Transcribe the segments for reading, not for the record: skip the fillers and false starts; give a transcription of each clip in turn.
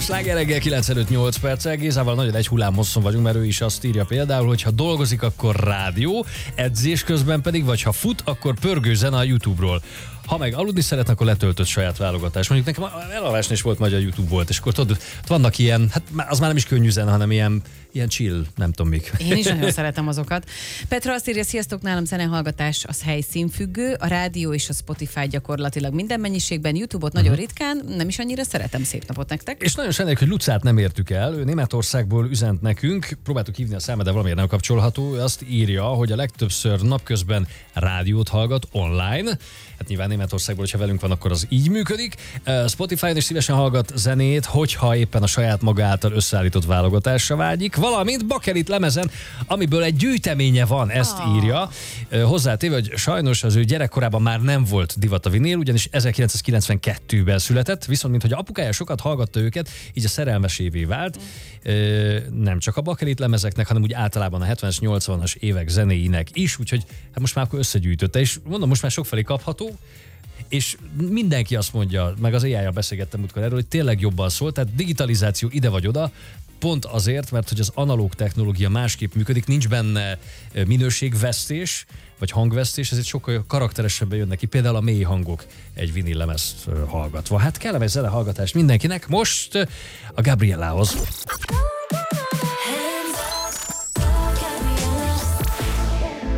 Sláger reggel 95-8 perccel. Gézával nagyon egy hullámhosszon vagyunk, mert ő is azt írja például, hogy ha dolgozik, akkor rádió, edzés közben pedig, vagy ha fut, akkor pörgő zene a YouTube-ról. Ha meg aludni szeret, akkor letöltött saját válogatás. Mondjuk nekem elalvásni is volt, magyar YouTube volt, és akkor tudod, vannak ilyen, hát az már nem is könnyű zene, hanem ilyen chill, nem tudom mik. Én is nagyon szeretem azokat. Petra azt írja, sziasztok, nálam zenehallgatás az helyszínfüggő, a rádió és a Spotify gyakorlatilag minden mennyiségben, YouTube-ot nagyon ritkán, nem is annyira szeretem. Szép napot nektek. És nagyon sajnáljuk, hogy Lucát nem értük el, ő Németországból üzent nekünk, próbáltuk hívni a számát, de valamiért nem kapcsolható, ő azt írja, hogy a legtöbbször napközben rádiót hallgat online. Hát nyilván Németországból, hogyha velünk van, akkor az így működik. Spotify-on is szívesen hallgat zenét, hogyha éppen a saját maga által összeállított válogatásra vágyik, valamint bakelit lemezen, amiből egy gyűjteménye van, ezt írja. Hozzátéve, hogy sajnos az ő gyerekkorában már nem volt divat a vinél, ugyanis 1992-ben született, viszont minthogy apukája sokat hallgatta őket, így a szerelmesévé vált. Nem csak a bakelit lemezeknek, hanem úgy általában a 70-es, 80-as évek zenéinek is, úgyhogy hát most már akkor összegyűjtötte, és mondom, most már sokfelé kapható, és mindenki azt mondja, meg az AI-jal beszélgettem múltkor erről, hogy tényleg jobban szól, tehát digitalizáció ide vagy oda, pont azért, mert hogy az analóg technológia másképp működik, nincs benne minőségvesztés, vagy hangvesztés, ezért sokkal karakteresebben jön neki, például a mély hangok egy vinillemezt hallgatva. Hát kellemes zenehallgatás mindenkinek, most a Gabriellához.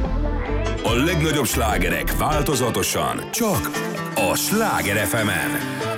A legnagyobb slágerek változatosan csak a Sláger FM-en.